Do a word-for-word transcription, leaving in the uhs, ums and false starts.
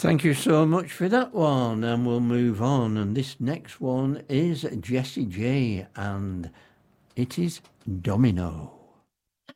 Thank you so much for that one, and we'll move on. And this next one is Jessie J, and it is Domino.